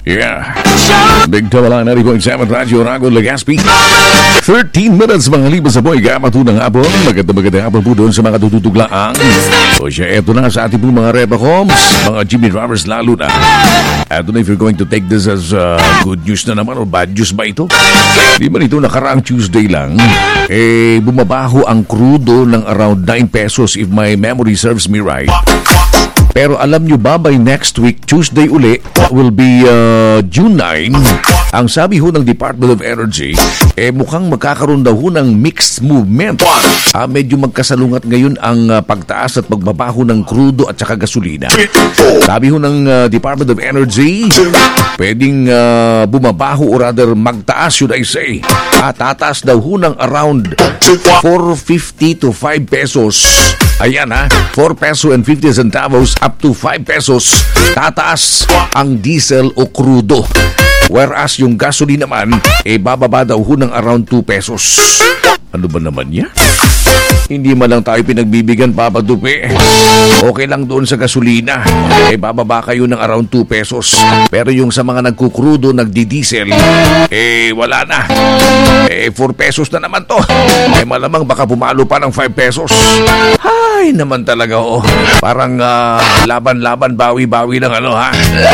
Yeah. Big Tawalan 90.7 Radyo Rago Legazpi. 13 minutes mga libo sa boy. Kapatunang hapon. Magandang hapon po doon sa mga tututuglaang. So siya, eto na sa ating po mga Reba Homes, mga Jimmy Drivers lalo na. I don't know if you're going to take this as good news na naman o bad news ba ito? Di ba ito nakaraang Tuesday lang? Bumabaho ang crudo ng around 9 pesos if my memory serves me right. Pero alam nyo ba, by next week, Tuesday uli, will be June 9, ang sabi ho ng Department of Energy, mukhang magkakaroon daw ho ng mixed movement. Medyo magkasalungat ngayon ang pagtaas at pagbabaho ng crudo at saka gasolina. Sabi ho ng Department of Energy, pwedeng bumabaho or rather magtaas, should I say. Tataas daw ho ng around 4.50 to 5 pesos. Ayan 4 peso and 50 centavos up to 5 pesos tataas ang diesel o crudo. Whereas yung gasoline naman, bababa daw ho ng around 2 pesos. Ano ba naman yan? Hindi man lang tayo pinagbibigyan, Papa Dupe. Okay lang doon sa gasolina. Bababa kayo ng around 2 pesos. Pero yung sa mga nagkukrudo, nagdidiesel, wala na. 4 pesos na naman to. Malamang baka pumalo pa ng 5 pesos. Ay, naman talaga, Parang laban-laban, bawi-bawi ng